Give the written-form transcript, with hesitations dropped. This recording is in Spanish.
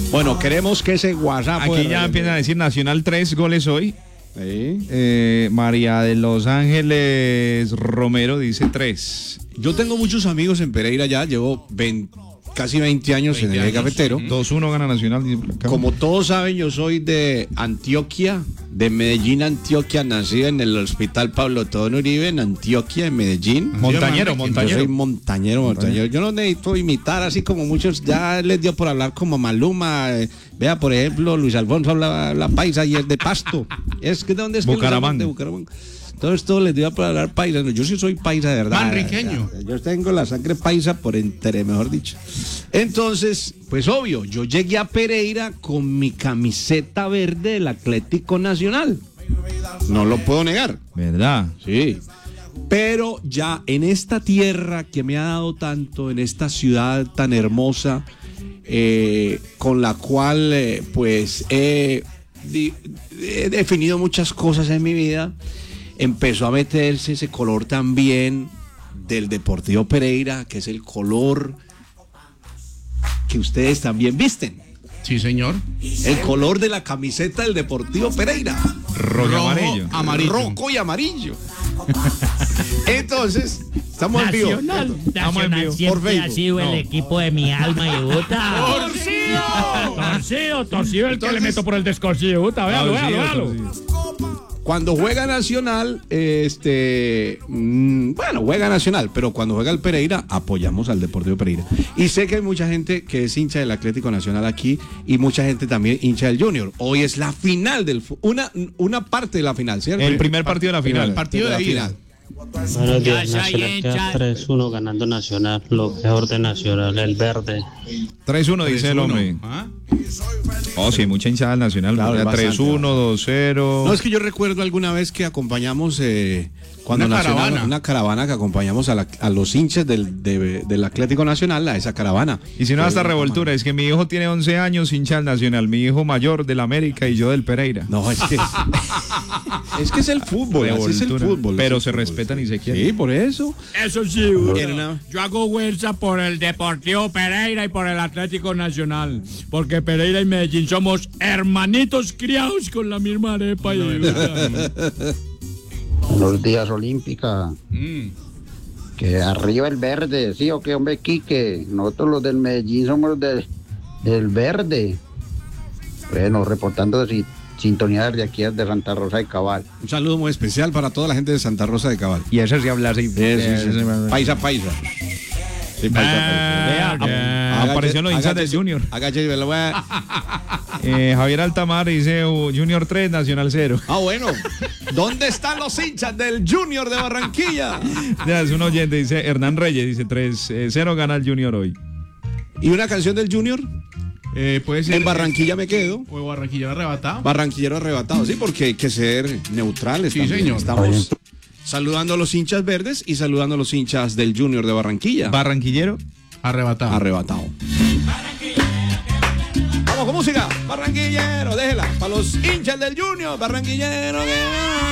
Bueno, queremos que ese WhatsApp... Aquí ya empiezan a decir Nacional 3 goles hoy. Sí. María de Los Ángeles Romero dice 3. Yo tengo muchos amigos en Pereira ya, llevo casi 20 años en el eje cafetero. 2-1 gana Nacional. Como todos saben, yo soy de Antioquia, de Medellín, Antioquia, nacido en el Hospital Pablo Tobón Uribe, en Antioquia, en Medellín. Montañero. Yo soy montañero. Yo no necesito imitar así como muchos, ya les dio por hablar como Maluma. Vea, por ejemplo, Luis Alfonso habla paisa y es de Pasto. ¿Es que de dónde es? Bucaramanga. De Bucaramanga. Todo esto les dio por hablar paisa. No, yo sí soy paisa de verdad. Manriqueño. Yo tengo la sangre paisa por entere, mejor dicho. Entonces, pues obvio, yo llegué a Pereira con mi camiseta verde del Atlético Nacional. No lo puedo negar. ¿Verdad? Sí. Pero ya en esta tierra que me ha dado tanto, en esta ciudad tan hermosa, con la cual pues he definido muchas cosas en mi vida, empezó a meterse ese color también del Deportivo Pereira, que es el color que ustedes también visten. Sí, señor. El color de la camiseta del Deportivo Pereira. Rojo, amarillo. Rojo y amarillo. Entonces, estamos en vivo. Nacional siempre ha sido el equipo de mi alma y Uta. Torcido el que le meto por el descorcido, Uta, véalo. Cuando juega Nacional, bueno, juega Nacional, pero cuando juega el Pereira, apoyamos al Deportivo Pereira. Y sé que hay mucha gente que es hincha del Atlético Nacional aquí y mucha gente también hincha del Junior. Hoy es la final una parte de la final, ¿cierto? El primer partido de la final. El partido de la final. Buenos días, Nacional queda 3-1 ganando Nacional, lo mejor de Nacional, el verde. 3-1 dice el hombre. Oh, sí, mucha hinchada del Nacional. Claro, 3-1, 2-0. No, es que yo recuerdo alguna vez que acompañamos cuando una caravana que acompañamos a los hinchas del Atlético Nacional, a esa caravana. Y si no, hasta revoltura, es que mi hijo tiene 11 años, hincha del Nacional, mi hijo mayor del América y yo del Pereira. No, es que es el fútbol, así es el fútbol. Pero se respetan y se quieren. Sí, por eso. Eso sí, yo hago fuerza por el Deportivo Pereira y por el Atlético Nacional, porque Pereira y Medellín somos hermanitos criados con la misma arepa. Buenos días, Olímpica. Que arriba el verde, sí o qué, hombre, Quique. Nosotros los del Medellín somos del verde. Bueno, reportando sintonía de aquí de Santa Rosa de Cabal. Un saludo muy especial para toda la gente de Santa Rosa de Cabal. Y eso sí habla así. Paisa. Sí, paisa. Apareció los hinchas del Junior. Javier Altamar dice Junior 3, Nacional 0. Ah, bueno. ¿Dónde están los hinchas del Junior de Barranquilla? Ya, es un oyente, dice Hernán Reyes, dice 3-0 gana el Junior hoy. ¿Y una canción del Junior? Puede ser. En Barranquilla me quedo. O Barranquillero arrebatado. Barranquillero arrebatado, sí, porque hay que ser neutrales. Sí, también. señor. Estamos saludando a los hinchas verdes y saludando a los hinchas del Junior de Barranquilla. Barranquillero arrebatado. Vamos con música. Barranquillero, déjela. Para los hinchas del Junior, Barranquillero.